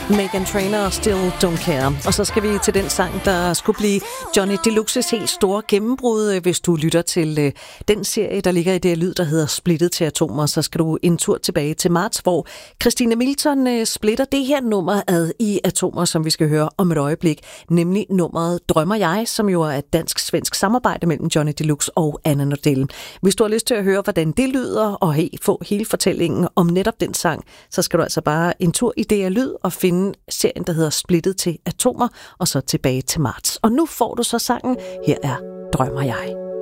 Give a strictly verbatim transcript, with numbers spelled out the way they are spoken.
Meghan Trainor og Still Don't Care. Og så skal vi til den sang, der skulle blive Johnny Deluxes helt store gennembrud. Hvis du lytter til øh, den serie, der ligger i det lyd, der hedder Splittet til atomer, så skal du en tur tilbage til marts, hvor Christine Milton øh, splitter det her nummer ad i atomer, som vi skal høre om et øjeblik. Nemlig nummeret Drømmer jeg, som jo er et dansk-svensk samarbejde mellem Johnny Deluxe og Anna Nordell. Hvis du har lyst til at høre, hvordan det lyder, og he, få hele fortællingen om netop den sang, så skal du altså bare en tur i det lyd og finde serien, der hedder Splittet til atomer, og så tilbage til marts. Og nu får du så sangen. Her er Drømmer jeg.